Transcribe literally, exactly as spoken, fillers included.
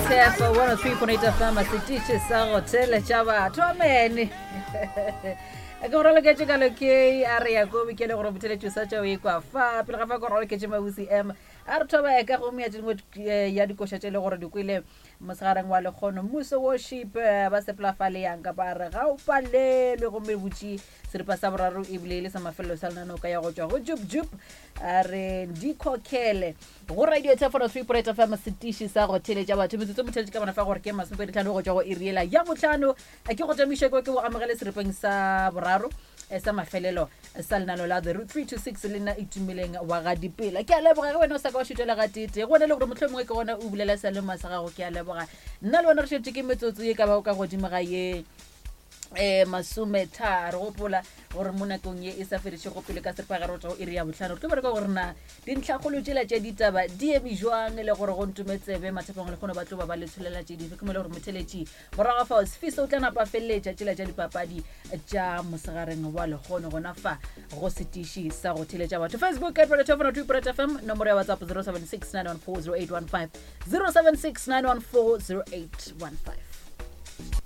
F one oh three point eight F M setiche sa go tshela tša batho amene a go rola ke tšeka loke a re ya go bikele gore botheletšo sa tšao e kwa fa pele ga fa go rola ke tšema uc m a re thoba ya ka go mea tšengwe ya dikoša tše le gore di kwele mosegareng wa lekgono mmuso worship ba sepelafale yang ka ba re ga o palelwe go mebotši seripa sa boraro e bile le sa mafelelo sa lenano ka ya go tšwa go jup jup a re dikokele go radio tsa four oh three point eight F M setiši sa go theletša batho metsotso motheletše ka bona fa gore ke masomepedi tlhano go tšwa go iriela ya botlhano a ke go tamiša ke go amogele seripeng sa boraro sa mafelelo sa lenano la the route three to six le nna itumileng wa ga dipela ke a leboga ge wena o sa ka wa šutela ga tete go ne le gore motlho mongwe ke gona o bulela sa le masa gago ke a leboga nna le wena re šetse ke metsotso ye ka ba o ka godimo ga ye eh masume tharo gopola gore mo nakong ye e sa feditše go pele ka seripagare go iri ya botlhano ke bereka gore na dintlhakgolo tšela tša ditaba di eme jwang le gore go ntumetsebe mathapong le kgone ba tlo ba ba letsholela tše dife ke mo le gore motheletši morago fa o sefisa o tla napa feleletša tšela tša dipapadi tša mosegareng wa lekgono gona fa go setiši sa go theletša batho Facebook at radio two point eight F M nomoro ya WhatsApp zero seven six nine one four zero eight one five zero seven six nine one four zero eight one five